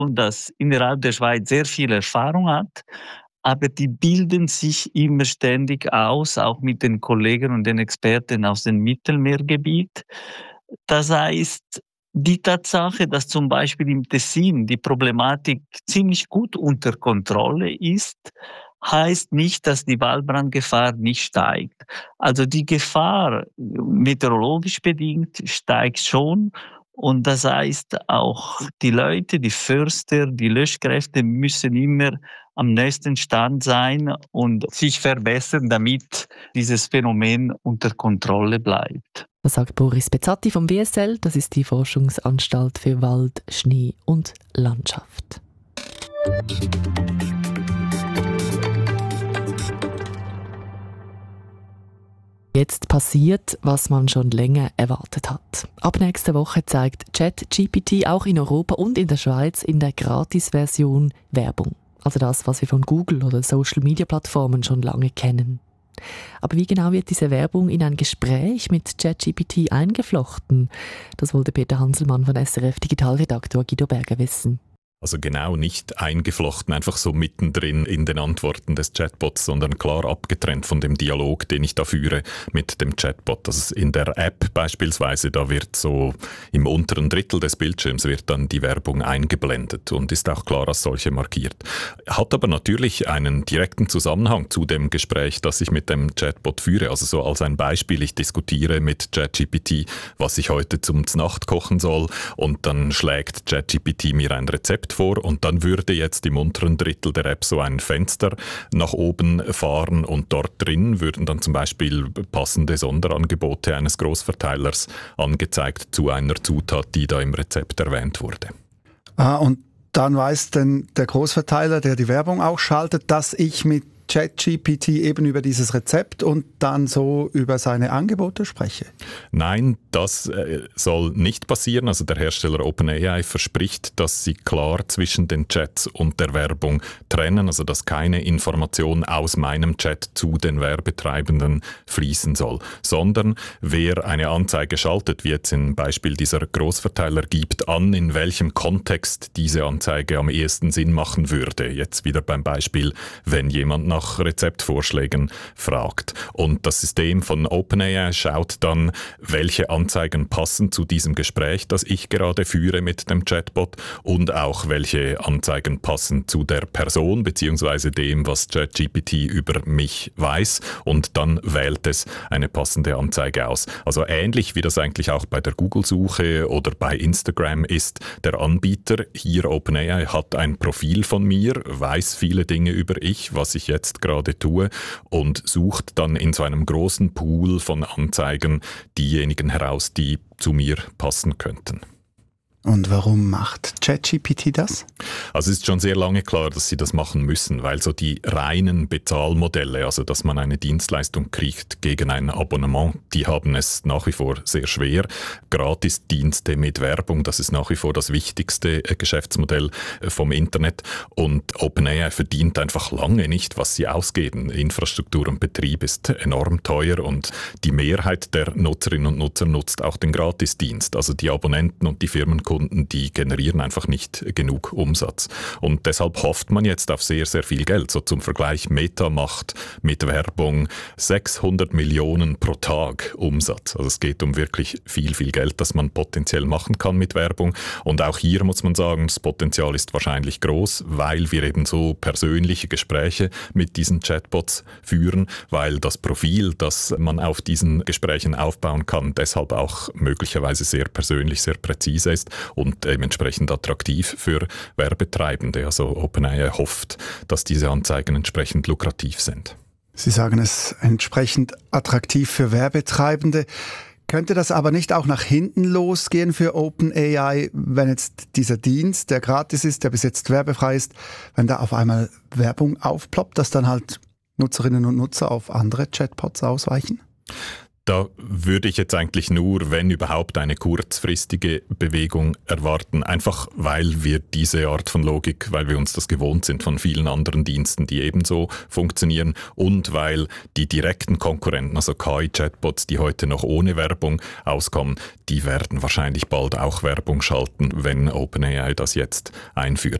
das innerhalb der Schweiz sehr viel Erfahrung hat, aber die bilden sich immer ständig aus, auch mit den Kollegen und den Experten aus dem Mittelmeergebiet. Das heißt, die Tatsache, dass zum Beispiel im Tessin die Problematik ziemlich gut unter Kontrolle ist, heißt nicht, dass die Waldbrandgefahr nicht steigt. Also die Gefahr, meteorologisch bedingt, steigt schon. Und das heißt, auch die Leute, die Förster, die Löschkräfte müssen immer am nächsten Stand sein und sich verbessern, damit dieses Phänomen unter Kontrolle bleibt. Das sagt Boris Bezzatti vom WSL, das ist die Forschungsanstalt für Wald, Schnee und Landschaft. Jetzt passiert, was man schon länger erwartet hat. Ab nächster Woche zeigt ChatGPT auch in Europa und in der Schweiz in der Gratis-Version Werbung. Also das, was wir von Google oder Social-Media-Plattformen schon lange kennen. Aber wie genau wird diese Werbung in ein Gespräch mit ChatGPT eingeflochten? Das wollte Peter Hanselmann von SRF Digitalredaktor Guido Berger wissen. Also genau nicht eingeflochten, einfach so mittendrin in den Antworten des Chatbots, sondern klar abgetrennt von dem Dialog, den ich da führe mit dem Chatbot. Also in der App beispielsweise, da wird so im unteren Drittel des Bildschirms wird dann die Werbung eingeblendet und ist auch klar als solche markiert. Hat aber natürlich einen direkten Zusammenhang zu dem Gespräch, das ich mit dem Chatbot führe. Also so als ein Beispiel, ich diskutiere mit ChatGPT, was ich heute zum Znacht kochen soll, und dann schlägt ChatGPT mir ein Rezept vor und dann würde jetzt im unteren Drittel der App so ein Fenster nach oben fahren und dort drin würden dann zum Beispiel passende Sonderangebote eines Großverteilers angezeigt zu einer Zutat, die da im Rezept erwähnt wurde. Und dann weiß denn der Großverteiler, der die Werbung auch schaltet, dass ich mit ChatGPT eben über dieses Rezept und dann so über seine Angebote spreche? Nein, das soll nicht passieren. Also der Hersteller OpenAI verspricht, dass sie klar zwischen den Chats und der Werbung trennen, also dass keine Information aus meinem Chat zu den Werbetreibenden fließen soll, sondern wer eine Anzeige schaltet, wie jetzt im Beispiel dieser Großverteiler, gibt an, in welchem Kontext diese Anzeige am ehesten Sinn machen würde. Jetzt wieder beim Beispiel, wenn jemand nach Rezeptvorschlägen fragt. Und das System von OpenAI schaut dann, welche Anzeigen passen zu diesem Gespräch, das ich gerade führe mit dem Chatbot, und auch welche Anzeigen passen zu der Person bzw. dem, was ChatGPT über mich weiß, und dann wählt es eine passende Anzeige aus. Also ähnlich wie das eigentlich auch bei der Google-Suche oder bei Instagram ist. Der Anbieter, hier OpenAI, hat ein Profil von mir, weiß viele Dinge über was ich jetzt gerade tue, und sucht dann in so einem großen Pool von Anzeigen diejenigen heraus, die zu mir passen könnten. Und warum macht ChatGPT das? Also es ist schon sehr lange klar, dass sie das machen müssen, weil so die reinen Bezahlmodelle, also dass man eine Dienstleistung kriegt gegen ein Abonnement, die haben es nach wie vor sehr schwer. Gratisdienste mit Werbung, das ist nach wie vor das wichtigste Geschäftsmodell vom Internet, und OpenAI verdient einfach lange nicht, was sie ausgeben. Infrastruktur und Betrieb ist enorm teuer und die Mehrheit der Nutzerinnen und Nutzer nutzt auch den Gratisdienst. Also die Abonnenten und die Firmenkunden, die generieren einfach nicht genug Umsatz. Und deshalb hofft man jetzt auf sehr, sehr viel Geld. So zum Vergleich, Meta macht mit Werbung 600 Millionen pro Tag Umsatz. Also es geht um wirklich viel, viel Geld, das man potenziell machen kann mit Werbung. Und auch hier muss man sagen, das Potenzial ist wahrscheinlich groß, weil wir eben so persönliche Gespräche mit diesen Chatbots führen, weil das Profil, das man auf diesen Gesprächen aufbauen kann, deshalb auch möglicherweise sehr persönlich, sehr präzise ist und dementsprechend attraktiv für Werbetreibende. Also OpenAI hofft, dass diese Anzeigen entsprechend lukrativ sind. Sie sagen es entsprechend attraktiv für Werbetreibende. Könnte das aber nicht auch nach hinten losgehen für OpenAI, wenn jetzt dieser Dienst, der gratis ist, der bis jetzt werbefrei ist, wenn da auf einmal Werbung aufploppt, dass dann halt Nutzerinnen und Nutzer auf andere Chatbots ausweichen? Da würde ich jetzt eigentlich nur, wenn überhaupt, eine kurzfristige Bewegung erwarten. Einfach weil wir diese Art von Logik, weil wir uns das gewohnt sind von vielen anderen Diensten, die ebenso funktionieren, und weil die direkten Konkurrenten, also KI-Chatbots, die heute noch ohne Werbung auskommen, die werden wahrscheinlich bald auch Werbung schalten, wenn OpenAI das jetzt einführt.